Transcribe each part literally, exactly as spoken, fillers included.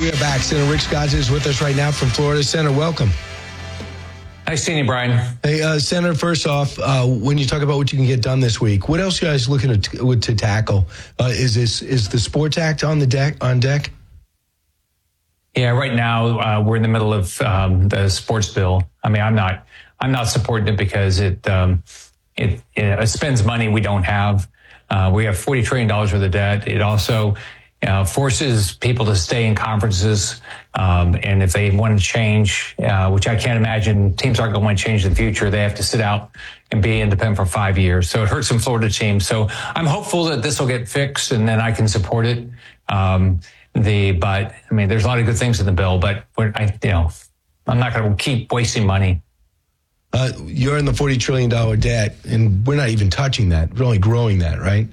We are back. Senator Rick Scott is with us right now from Florida. Senator, welcome. Nice seeing you, Brian. Hey, uh, Senator, first off, uh, when you talk about what you can get done this week, what else are you guys looking to, to tackle? Uh, is this is the Sports Act on the deck? On deck? Yeah, right now uh, we're in the middle of um, the sports bill. I mean, I'm not I'm not supporting it because it um, it, it spends money we don't have. Uh, we have forty trillion dollars worth of debt. It also uh, forces people to stay in conferences. Um, and if they want to change, uh, which I can't imagine teams aren't going to change in the future, they have to sit out and be independent for five years. So it hurts some Florida teams. So I'm hopeful that this will get fixed and then I can support it. Um, the, but I mean, there's a lot of good things in the bill, but we're, I, you know, I'm not going to keep wasting money. Uh, you're in the forty trillion dollars debt, and we're not even touching that. We're only growing that, right?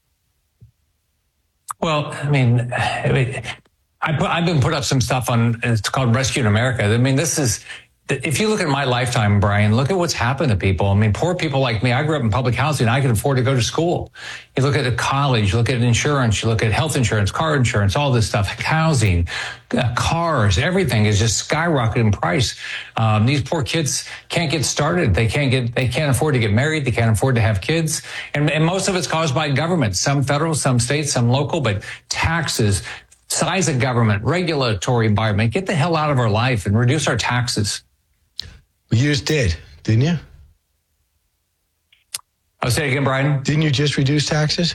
Well, I mean, I mean I put, I've been put up some stuff on, it's called Rescue America. I mean, this is, if you look at my lifetime, Brian, look at what's happened to people. I mean, poor people like me, I grew up in public housing. I could afford to go to school. You look at a college, you look at insurance, you look at health insurance, car insurance, all this stuff, housing, uh, cars, everything is just skyrocketing in price. Um, these poor kids can't get started. They can't get, they can't afford to get married. They can't afford to have kids. And, and most of it's caused by government, some federal, some state, some local, but taxes, size of government, regulatory environment. Get the hell out of our life and reduce our taxes. You just did, didn't you? I'll say it again, Brian. Didn't you just reduce taxes?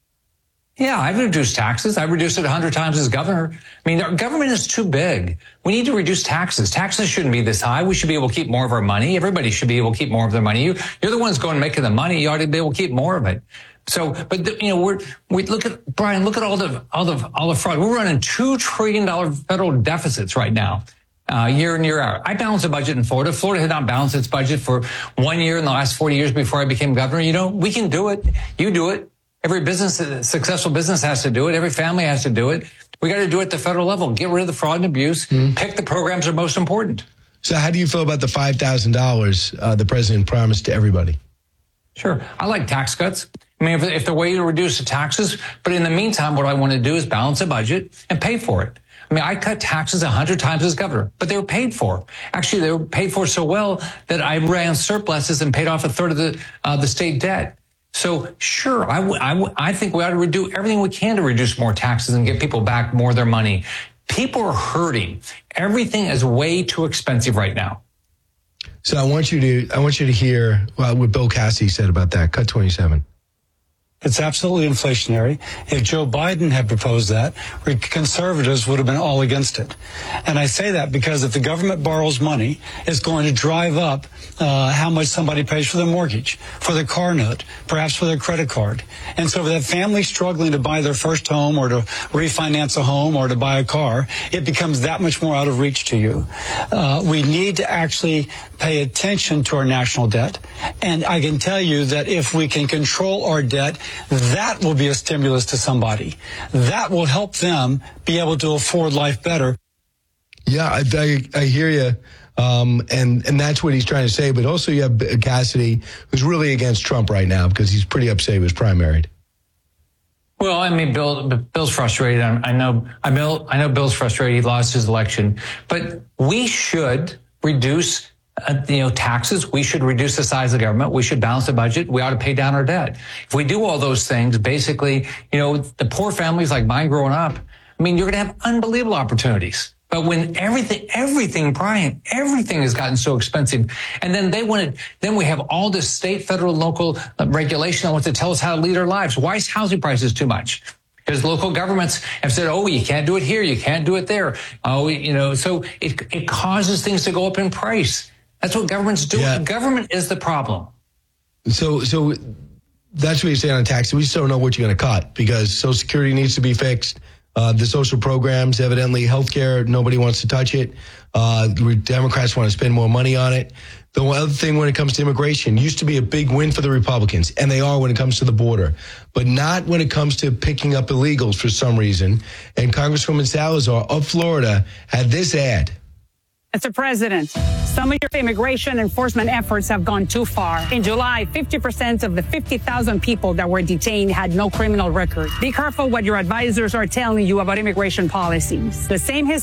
Yeah, I've reduced taxes. I've reduced it a hundred times as governor. I mean, our government is too big. We need to reduce taxes. Taxes shouldn't be this high. We should be able to keep more of our money. Everybody should be able to keep more of their money. You, you're the ones going and making the money. You ought to be able to keep more of it. So, but the, you know, we're, we look at, Brian, look at all the, all the, all the fraud. We're running two trillion dollars federal deficits right now. Uh, year in, year out. I balance a budget in Florida. Florida had not balanced its budget for one year in the last forty years before I became governor. You know, we can do it. You do it. Every business, successful business has to do it. Every family has to do it. We got to do it at the federal level. Get rid of the fraud and abuse. Mm-hmm. Pick the programs that are most important. So how do you feel about the five thousand dollars uh, the president promised to everybody? Sure. I like tax cuts. I mean, if, if the way to reduce the taxes, but in the meantime, what I want to do is balance a budget and pay for it. I mean, I cut taxes a hundred times as governor, but they were paid for. Actually, they were paid for so well that I ran surpluses and paid off a third of the uh, the state debt. So, sure, I, w- I, w- I think we ought to do everything we can to reduce more taxes and get people back more of their money. People are hurting. Everything is way too expensive right now. So I want you to I want you to hear well, what Bill Cassidy said about that. Cut twenty-seven. It's absolutely inflationary. If Joe Biden had proposed that, conservatives would have been all against it. And I say that because if the government borrows money, it's going to drive up uh, how much somebody pays for their mortgage, for their car note, perhaps for their credit card. And so for that family struggling to buy their first home or to refinance a home or to buy a car, it becomes that much more out of reach to you. Uh, we need to actually pay attention to our national debt. And I can tell you that if we can control our debt, that will be a stimulus to somebody. That will help them be able to afford life better. Yeah, I, I, I hear you. Um, and, and that's what he's trying to say. But also you have Cassidy, who's really against Trump right now because he's pretty upset he was primaried. Well, I mean, Bill, Bill's frustrated. I, I know, I Bill, I know Bill's frustrated. He lost his election, but we should reduce Uh, you know, taxes. We should reduce the size of the government. We should balance the budget. We ought to pay down our debt. If we do all those things, basically, you know, the poor families like mine growing up, I mean, you're going to have unbelievable opportunities. But when everything, everything, Brian, everything has gotten so expensive, and then they wanted, then we have all this state, federal, local uh, regulation that wants to tell us how to lead our lives. Why is housing prices too much? Because local governments have said, oh, you can't do it here, you can't do it there. Oh, you know, so it it causes things to go up in price. That's what governments do. Yeah. Government is the problem. So, so that's what you're saying on taxes. We just don't know what you're going to cut because Social Security needs to be fixed. Uh, the social programs, evidently, healthcare, nobody wants to touch it. Uh, Democrats want to spend more money on it. The other thing when it comes to immigration used to be a big win for the Republicans, and they are when it comes to the border, but not when it comes to picking up illegals for some reason. And Congresswoman Salazar of Florida had this ad. Mister President, some of your immigration enforcement efforts have gone too far. In July, fifty percent of the fifty thousand people that were detained had no criminal record. Be careful what your advisors are telling you about immigration policies. The same has